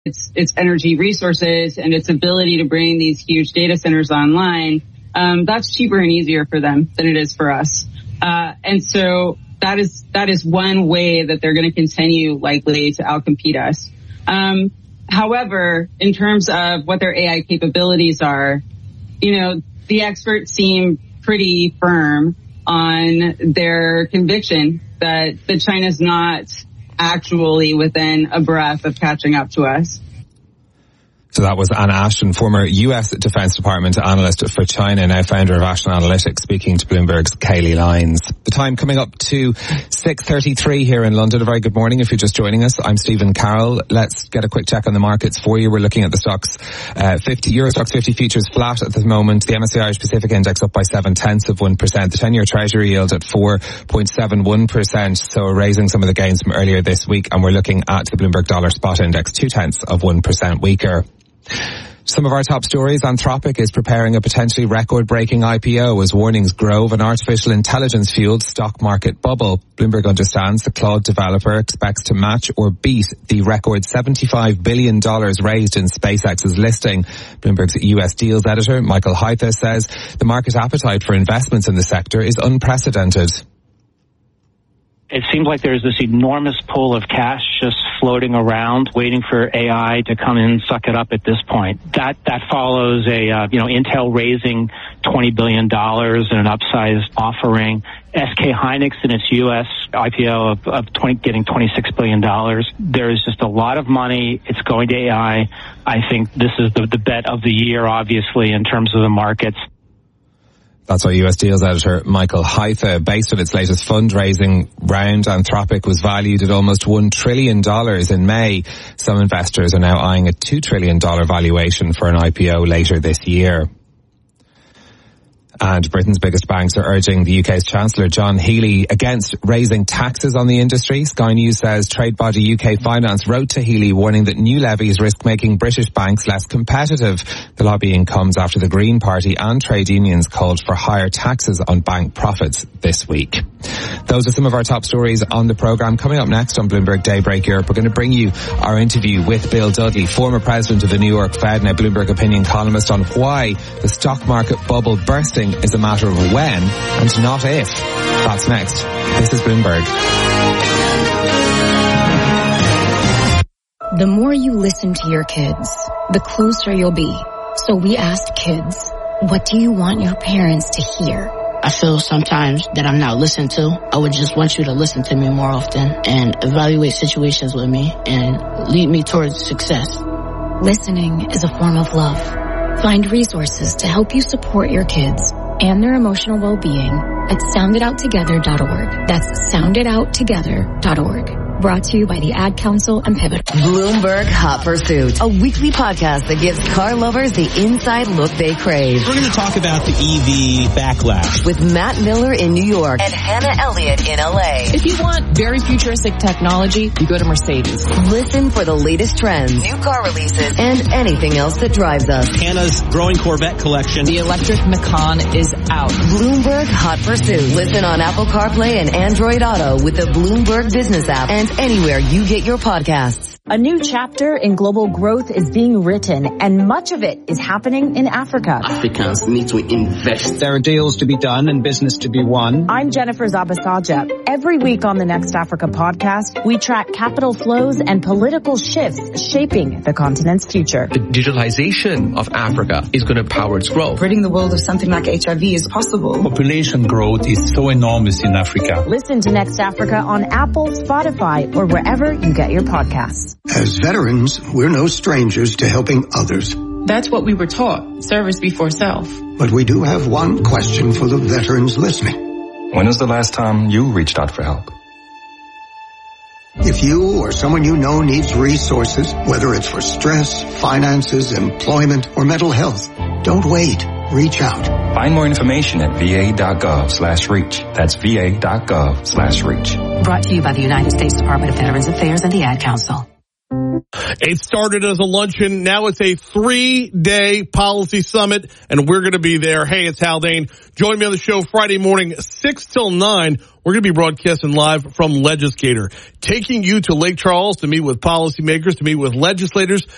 its energy resources and its ability to bring these huge data centers online, that's cheaper and easier for them than it is for us. And so that is one way that they're going to continue likely to outcompete us. However, in terms of what their AI capabilities are, the experts seem pretty firm on their conviction that China's not actually within a breath of catching up to us. So that was Anna Ashton, former U.S. Defense Department analyst for China, now founder of Ashton Analytics, speaking to Bloomberg's Kayleigh Lyons. The time coming up to 6:33 here in London. A very good morning if you're just joining us. I'm Stephen Carroll. Let's get a quick check on the markets for you. We're looking at the stocks 50, Euro Stocks 50 futures flat at the moment. The MSCI Irish Pacific Index up by 0.7%. The 10-year Treasury yield at 4.71%. So raising some of the gains from earlier this week. And we're looking at the Bloomberg Dollar Spot Index 0.2% weaker. Some of our top stories. Anthropic is preparing a potentially record-breaking IPO as warnings grow of an artificial intelligence-fueled stock market bubble. Bloomberg understands the Claude developer expects to match or beat the record $75 billion raised in SpaceX's listing. Bloomberg's US deals editor, Michael Hythe, says the market appetite for investments in the sector is unprecedented. It seems like there's this enormous pool of cash just floating around, waiting for AI to come in and suck it up at this point. That follows Intel raising $20 billion in an upsized offering. SK Hynix in its U.S. IPO of getting $26 billion. There is just a lot of money. It's going to AI. I think this is the bet of the year, obviously, in terms of the markets. That's our US deals editor, Michael Hythe. Based on its latest fundraising round, Anthropic was valued at almost $1 trillion in May. Some investors are now eyeing a $2 trillion valuation for an IPO later this year. And Britain's biggest banks are urging the UK's Chancellor John Healey against raising taxes on the industry. Sky News says trade body UK Finance wrote to Healey warning that new levies risk making British banks less competitive. The lobbying comes after the Green Party and trade unions called for higher taxes on bank profits this week. Those are some of our top stories on the programme. Coming up next on Bloomberg Daybreak Europe, we're going to bring you our interview with Bill Dudley, former president of the New York Fed, now Bloomberg opinion columnist, on why the stock market bubble bursting is a matter of when and not if. That's next. This is Bloomberg. The more you listen to your kids, the closer you'll be. So we asked kids, what do you want your parents to hear? I feel sometimes that I'm not listened to. I would just want you to listen to me more often and evaluate situations with me and lead me towards success. Listening is a form of love. Find resources to help you support your kids and their emotional well-being at sounditouttogether.org. That's sounditouttogether.org. Brought to you by the Ad Council and Pivot. Bloomberg Hot Pursuit, a weekly podcast that gives car lovers the inside look they crave. We're going to talk about the EV backlash with Matt Miller in New York and Hannah Elliott in LA. If you want very futuristic technology, you go to Mercedes. Listen for the latest trends, new car releases, and anything else that drives us. Hannah's growing Corvette collection. The electric Macan is out. Bloomberg Hot Pursuit. Listen on Apple CarPlay and Android Auto with the Bloomberg Business app and anywhere you get your podcasts. A new chapter in global growth is being written, and much of it is happening in Africa. Africans need to invest. There are deals to be done and business to be won. I'm Jennifer Zabasaja. Every week on the Next Africa podcast, we track capital flows and political shifts shaping the continent's future. The digitalization of Africa is going to power its growth. Ridding the world of something like HIV is possible. Population growth is so enormous in Africa. Listen to Next Africa on Apple, Spotify, or wherever you get your podcasts. As veterans, we're no strangers to helping others. That's what we were taught, service before self. But we do have one question for the veterans listening. When was the last time you reached out for help? If you or someone you know needs resources, whether it's for stress, finances, employment, or mental health, don't wait. Reach out. Find more information at va.gov/reach. That's va.gov/reach. Brought to you by the United States Department of Veterans Affairs and the Ad Council. It started as a luncheon. Now it's a 3-day policy summit, and we're going to be there. Hey, it's Haldane. Join me on the show Friday morning, 6 till 9. We're going to be broadcasting live from Legislator, taking you to Lake Charles to meet with policymakers, to meet with legislators,